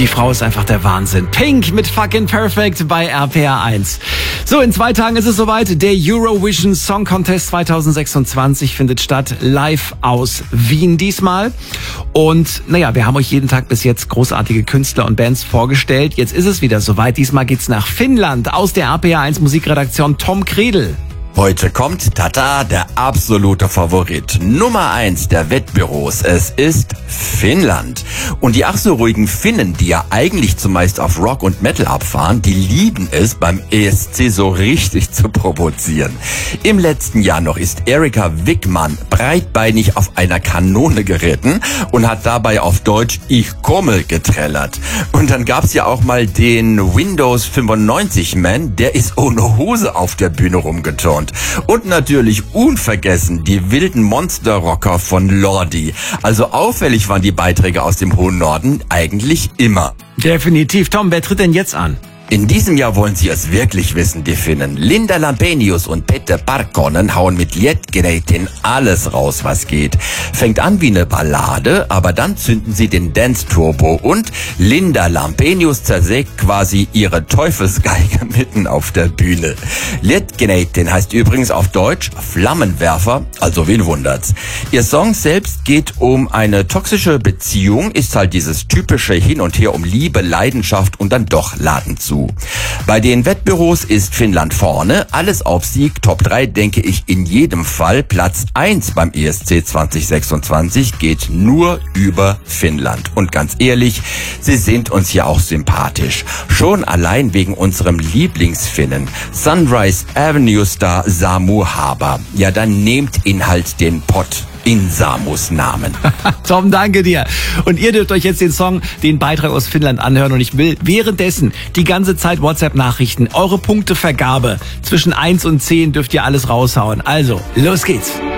Die Frau ist einfach der Wahnsinn. Pink mit Fucking Perfect bei RPR 1. So, in 2 Tagen ist es soweit. Der Eurovision Song Contest 2026 findet statt. Live aus Wien diesmal. Und naja, wir haben euch jeden Tag bis jetzt großartige Künstler und Bands vorgestellt. Jetzt ist es wieder soweit. Diesmal geht's nach Finnland. Aus der RPR 1 Musikredaktion Tom Kredel. Heute kommt Tata, der absolute Favorit. Nummer 1 der Wettbüros. Es ist Finnland. Und die ach so ruhigen Finnen, die ja eigentlich zumeist auf Rock und Metal abfahren, die lieben es, beim ESC so richtig zu provozieren. Im letzten Jahr noch ist Erika Wickman breitbeinig auf einer Kanone geritten und hat dabei auf Deutsch Ich komme getrellert. Und dann gab's ja auch mal den Windows 95 Man, der ist ohne Hose auf der Bühne rumgeturnt. Und natürlich unvergessen die wilden Monsterrocker von Lordi. Also auffällig waren die Beiträge aus dem hohen Norden eigentlich immer. Definitiv. Tom, wer tritt denn jetzt an? In diesem Jahr wollen sie es wirklich wissen, die Finnen. Linda Lampenius und Peter Parkkonen hauen mit Liedgeräten alles raus, was geht. Fängt an wie eine Ballade, aber dann zünden sie den Dance-Turbo und Linda Lampenius zersägt quasi ihre Teufelsgeige mitten auf der Bühne. Liedgeräten heißt übrigens auf Deutsch Flammenwerfer, also wen wundert's. Ihr Song selbst geht um eine toxische Beziehung, ist halt dieses typische Hin und Her um Liebe, Leidenschaft und dann doch Laden zu. Bei den Wettbüros ist Finnland vorne, alles auf Sieg, Top 3 denke ich in jedem Fall. Platz 1 beim ESC 2026 geht nur über Finnland. Und ganz ehrlich, sie sind uns ja auch sympathisch. Schon allein wegen unserem Lieblingsfinnen, Sunrise Avenue Star Samu Haber. Ja, dann nehmt ihn halt den Pott. In Samus Namen. Tom, danke dir. Und ihr dürft euch jetzt den Beitrag aus Finnland anhören. Und ich will währenddessen die ganze Zeit WhatsApp-Nachrichten, eure Punktevergabe zwischen 1 und 10 dürft ihr alles raushauen. Also, los geht's.